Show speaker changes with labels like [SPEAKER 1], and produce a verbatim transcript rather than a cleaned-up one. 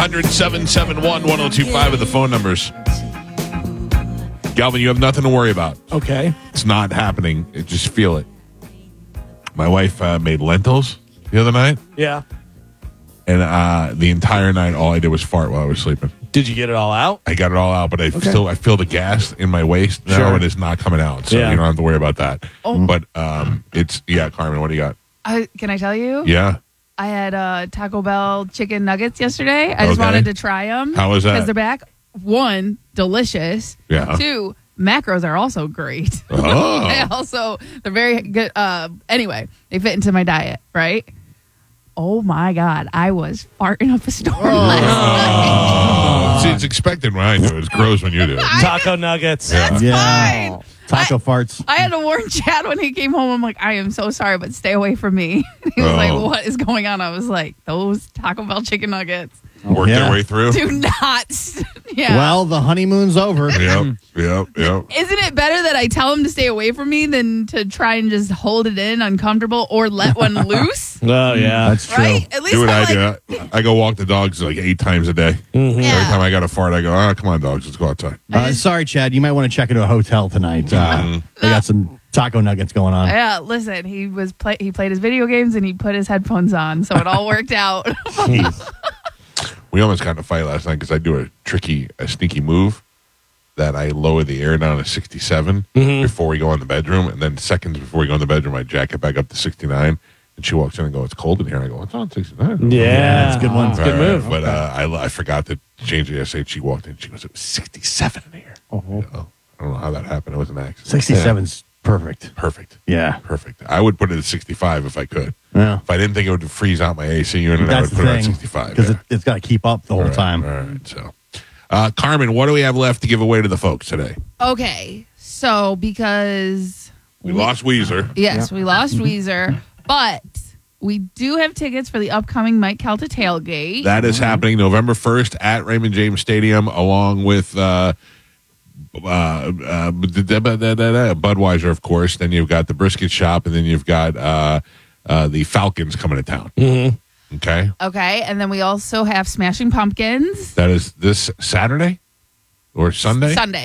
[SPEAKER 1] hundred, seven seven one, one oh two five are the phone numbers. Galvin, you have nothing to worry about.
[SPEAKER 2] Okay.
[SPEAKER 1] It's not happening. It, just feel it. My wife uh, made lentils the other night,
[SPEAKER 2] Yeah.
[SPEAKER 1] and uh, the entire night, all I did was fart while I was sleeping.
[SPEAKER 2] Did you get it all out?
[SPEAKER 1] I got it all out, but I still I feel the gas in my waist now,
[SPEAKER 2] Sure.
[SPEAKER 1] and it's not coming out. So
[SPEAKER 2] Yeah.
[SPEAKER 1] you don't have to worry about that.
[SPEAKER 3] Oh.
[SPEAKER 1] But um, it's yeah, Carmen, what do you got?
[SPEAKER 3] I, can I tell you?
[SPEAKER 1] Yeah,
[SPEAKER 3] I had uh, Taco Bell chicken nuggets yesterday. I just
[SPEAKER 1] Okay.
[SPEAKER 3] wanted to try them.
[SPEAKER 1] How was that?
[SPEAKER 3] Because they're back. One, delicious.
[SPEAKER 1] Yeah.
[SPEAKER 3] Two, macros are also great.
[SPEAKER 1] Oh.
[SPEAKER 3] They also, they're very good. Uh, anyway, they fit into my diet, right? Oh my God, I was farting up a storm last night.
[SPEAKER 1] Oh, see, it's expected when I do it. It's gross when you do it.
[SPEAKER 2] Taco nuggets.
[SPEAKER 3] That's
[SPEAKER 4] Yeah.
[SPEAKER 3] fine.
[SPEAKER 4] Taco farts.
[SPEAKER 3] I had to warn Chad when he came home. I'm like, I am so sorry, but stay away from me. He was
[SPEAKER 1] Oh.
[SPEAKER 3] like, what is going on? I was like, those Taco Bell chicken nuggets
[SPEAKER 1] Work
[SPEAKER 4] Yeah.
[SPEAKER 1] their way through.
[SPEAKER 3] do not. Yeah.
[SPEAKER 4] Well, the honeymoon's over.
[SPEAKER 1] Yep, yep, yep.
[SPEAKER 3] Isn't it better that I tell him to stay away from me than to try and just hold it in uncomfortable or let one loose?
[SPEAKER 2] Oh, yeah.
[SPEAKER 4] That's true.
[SPEAKER 3] Right? At least
[SPEAKER 1] Do what
[SPEAKER 3] I'm
[SPEAKER 1] I
[SPEAKER 3] like,
[SPEAKER 1] do. I go walk the dogs like eight times a day.
[SPEAKER 2] Mm-hmm.
[SPEAKER 1] Every
[SPEAKER 3] Yeah.
[SPEAKER 1] time I got a fart, I go, "Ah, come on, dogs, let's go outside."
[SPEAKER 4] Uh, sorry, Chad. You might want to check into a hotel tonight. Uh, They got some taco nuggets going on.
[SPEAKER 3] Yeah, listen, he was play- he played his video games and he put his headphones on, so it all worked out.
[SPEAKER 1] We almost got in a fight last night because I do a tricky, a sneaky move that I lower the air down to sixty-seven before we go in the bedroom, and then seconds before we go in the bedroom, I jack it back up to sixty-nine. And she walks in and goes, "It's cold in here." And I go, "It's on sixty-nine."
[SPEAKER 2] Yeah.
[SPEAKER 4] that's a good one.
[SPEAKER 2] It's a good
[SPEAKER 1] All right,
[SPEAKER 2] move.
[SPEAKER 1] But uh, I, I forgot to change it yesterday. She walked in. She goes, "It was sixty-seven in here."
[SPEAKER 4] Oh.
[SPEAKER 1] You know, I don't know how that happened. It was an accident.
[SPEAKER 4] sixty-seven's perfect.
[SPEAKER 1] Perfect.
[SPEAKER 4] Yeah.
[SPEAKER 1] Perfect. I would put it at sixty-five if I could.
[SPEAKER 4] Yeah.
[SPEAKER 1] If I didn't think it would freeze out my A C unit, I
[SPEAKER 4] That's
[SPEAKER 1] would
[SPEAKER 4] the
[SPEAKER 1] put it at
[SPEAKER 4] thing.
[SPEAKER 1] sixty-five.
[SPEAKER 4] Because
[SPEAKER 1] yeah.
[SPEAKER 4] it, it's got to keep up the whole
[SPEAKER 1] All right,
[SPEAKER 4] time.
[SPEAKER 1] All right. So, uh, Carmen, what do we have left to give away to the folks today?
[SPEAKER 3] Okay, so because
[SPEAKER 1] We lost Weezer.
[SPEAKER 3] yes, we lost Weezer, but we do have tickets for the upcoming Mike Calta tailgate.
[SPEAKER 1] That is happening November first at Raymond James Stadium, along with uh, uh, uh, Budweiser, of course. Then you've got the brisket shop, and then you've got uh, uh, the Falcons coming to town. Mm-hmm. Okay.
[SPEAKER 3] Okay, and then we also have Smashing Pumpkins
[SPEAKER 1] That is this Saturday or Sunday?
[SPEAKER 3] Sunday.